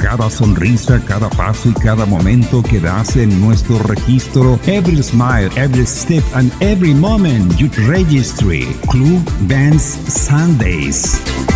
cada sonrisa, cada paso y cada momento que das en nuestro registro. Every smile, every step and every moment you registry. Club Bands Sundays.